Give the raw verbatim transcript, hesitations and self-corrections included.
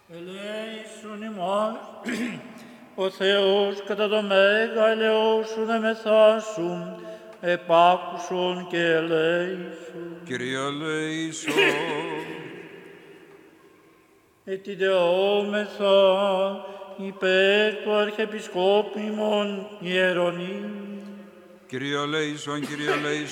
Ελέησον ημάς, ο Θεός κατά το μέγα ελεόσουν εμεθάσουν, επάκουσον και ελέησον. Κύριε ελέησον. Ετιδεόμεθα υπέρ του Αρχιεπισκόπου ημών Ιερονύμ. Κύριε ελέησον, Κύριε ελέησον.